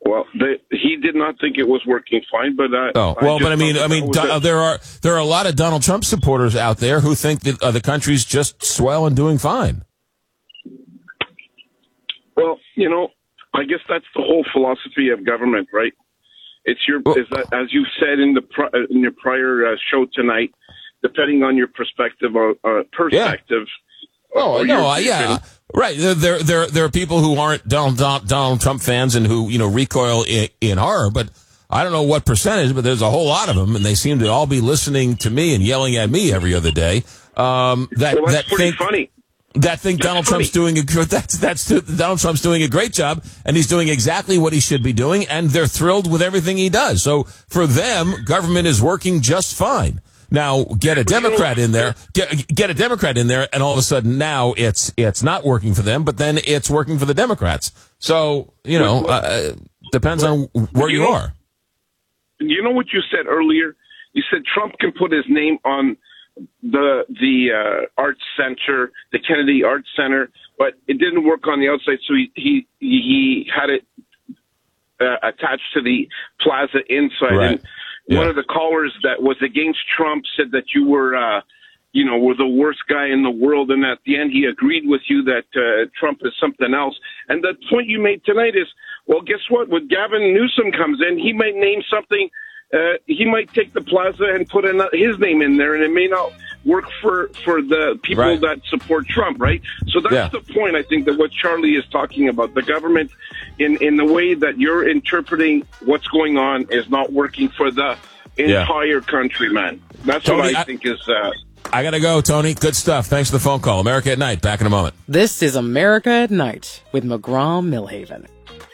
Well, he did not think it was working fine, but there are a lot of Donald Trump supporters out there who think that the country's just swell and doing fine. Well, I guess that's the whole philosophy of government, right? It's as you said in your prior show tonight, depending on your perspective. Yeah. Right. There are people who aren't Donald Trump fans and who, recoil in horror, but I don't know what percentage, but there's a whole lot of them, and they seem to all be listening to me and yelling at me every other day. That's pretty funny. That think Donald Trump's doing Donald Trump's doing a great job, and he's doing exactly what he should be doing, and they're thrilled with everything he does. So for them, government is working just fine. Now get a Democrat in there, get a Democrat in there, and all of a sudden now it's not working for them, but then it's working for the Democrats. So depends on where you are. You know what you said earlier? You said Trump can put his name on the Arts Center, the Kennedy Arts Center, but it didn't work on the outside, so he had it attached to the plaza inside. Right. And one of the callers that was against Trump said that you were the worst guy in the world, and at the end he agreed with you that Trump is something else. And the point you made tonight is, well, guess what? When Gavin Newsom comes in, he might name something. He might take the plaza and put his name in there, and it may not work for the people that support Trump, right? So that's the point, I think, that what Charlie is talking about. The government, in the way that you're interpreting what's going on, is not working for the entire country, man. That's Tony, what I think is... I got to go, Tony. Good stuff. Thanks for the phone call. America at Night. Back in a moment. This is America at Night with McGraw Millhaven.